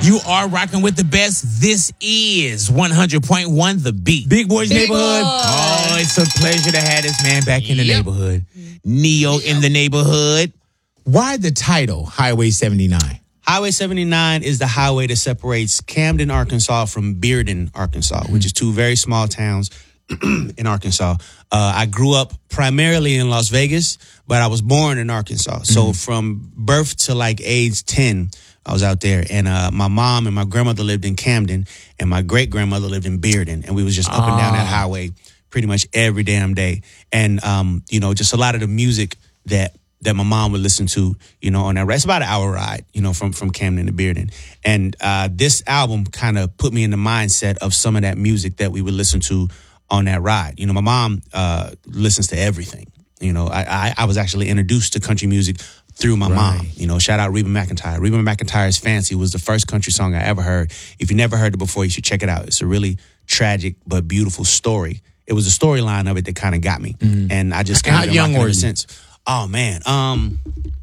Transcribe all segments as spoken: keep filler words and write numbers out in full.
You are rocking with the best. This is one hundred point one The Beat. Big Boys Big Neighborhood. Boy. Oh, it's a pleasure to have this man back in the Yep. neighborhood. Neo in the neighborhood. Why the title, Highway seventy-nine? Highway seventy-nine is the highway that separates Camden, Arkansas from Bearden, Arkansas, which is two very small towns in Arkansas. Uh, I grew up primarily in Las Vegas, but I was born in Arkansas. So Mm-hmm. from birth to like age ten, I was out there. And uh, my mom and my grandmother lived in Camden, and my great-grandmother lived in Bearden. And we was just up and down that highway pretty much every damn day. And, um, you know, just a lot of the music that that my mom would listen to, you know, on that ride. It's about an hour ride, you know, from, from Camden to Bearden. And uh, this album kind of put me in the mindset of some of that music that we would listen to on that ride. You know, my mom uh, listens to everything. You know, I, I, I was actually introduced to country music through my Right. mom. You know, shout out Reba McEntire. Reba McEntire's Fancy was the first country song I ever heard. If you never heard it before, you should check it out. It's a really tragic but beautiful story. It was the storyline of it that kind of got me. And I just kind How of young were you? since. Oh man, um,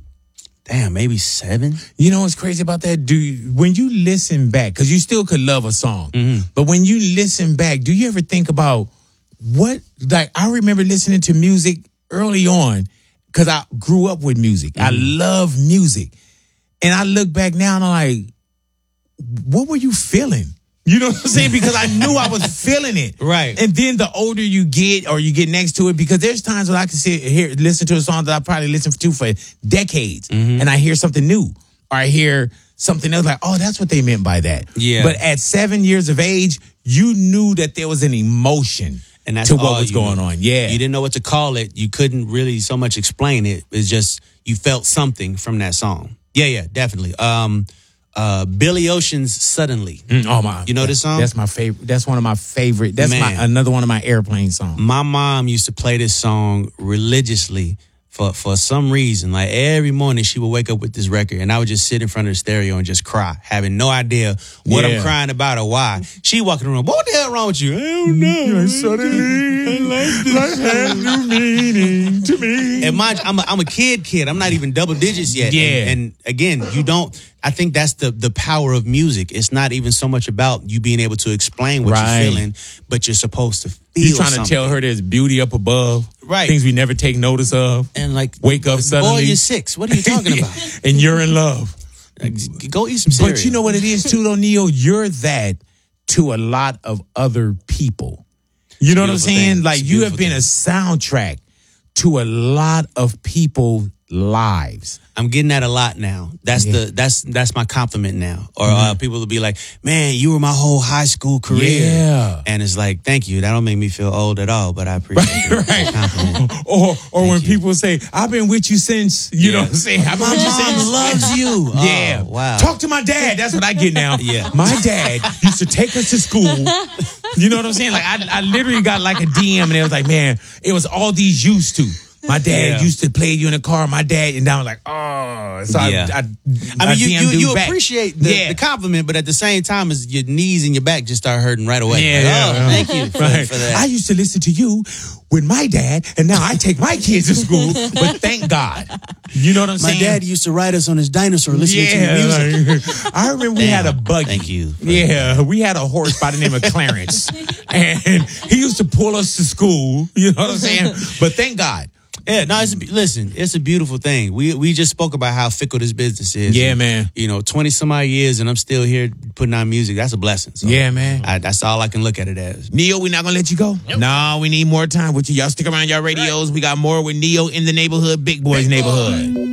damn, maybe seven. You know what's crazy about that? Do you, when you listen back, because you still could love a song, but when you listen back, do you ever think about what? Like I remember listening to music early on because I grew up with music. I love music, and I look back now and I'm like, what were you feeling? You know what I'm saying? Because I knew I was feeling it. Right. And then the older you get or you get next to it, because there's times when I can sit here, listen to a song that I probably listened to for decades, and I hear something new, or I hear something else like, oh, that's what they meant by that. Yeah. But at seven years of age, you knew that there was an emotion And that's to what all was you going knew. on. Yeah. You didn't know what to call it. You couldn't really so much explain it. It's just you felt something from that song. Yeah, yeah, definitely. Um, uh, Billy Ocean's Suddenly. Mm, oh my! You know this song? That's my favorite. That's one of my favorite. That's my Man. another one of my airplane songs. My mom used to play this song religiously for, for some reason. Like every morning she would wake up with this record and I would just sit in front of the stereo and just cry, having no idea what Yeah. I'm crying about or why. She walking around, what the hell wrong with you? I don't know. Suddenly, life has new meaning to me. And mind you, I'm a, I'm a kid kid. I'm not even double digits yet. Yeah. And, and again, you don't, I think that's the the power of music. It's not even so much about you being able to explain what Right. you're feeling, but you're supposed to feel You're trying something. to tell her there's beauty up above. Right. Things we never take notice of. And like, Wake up suddenly. boy, you're six. What are you talking about? And you're in love. Like, go eat some cereal. But you know what it is too, though, Neo? You're that to a lot of other people. You know what I'm beautiful saying? thing. Like It's a you have been beautiful a soundtrack to a lot of people's lives. I'm getting that a lot now. That's Yeah. the that's that's my compliment now. Or uh, people will be like, "Man, you were my whole high school career." Yeah. And it's like, "Thank you. That don't make me feel old at all, but I appreciate Right, the right. compliment." Or or when you. people say, I've been with you since, you know what I'm saying? I've been My with you mom since. loves you. Oh, Yeah. wow. Talk to my dad. That's what I get now. Yeah. My dad used to take us to school. You know what I'm saying? Like I, I literally got like a D M and it was like, man, it was all these used to. My dad Yeah. used to play you in the car. My dad, and I was like, oh. So Yeah. I, I, I mean, you D M'd you, dude you back. appreciate the, Yeah. the compliment, but at the same time, is your knees and your back just start hurting right away. Yeah, Like, yeah, oh, yeah. thank you for, Right. for that. I used to listen to you with my dad, and now I take my kids to school. But thank God, you know what I'm My saying? dad used to ride us on his dinosaur listening to yeah, your music. like, I remember we had a Damn. buggy. Thank you. Yeah, we had a horse by the name of Clarence, and he used to pull us to school. You know what I'm saying? But thank God. Yeah, no, it's a, listen, it's a beautiful thing. We we just spoke about how fickle this business is. Yeah, And, man. You know, twenty some odd years and I'm still here putting out music. That's a blessing. So Yeah, man. I, that's all I can look at it as. Neo, we're not gonna let you go. No, we need more time with you. Y'all stick around y'all radios. We got more with Neo in the neighborhood, Big Boys neighborhood.